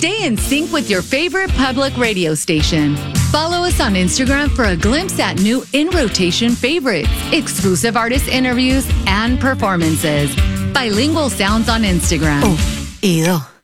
Stay in sync with your favorite public radio station. Follow us on Instagram for a glimpse at new in-rotation favorites, exclusive artist interviews, and performances. Bilingual Sounds on Instagram. Y dos.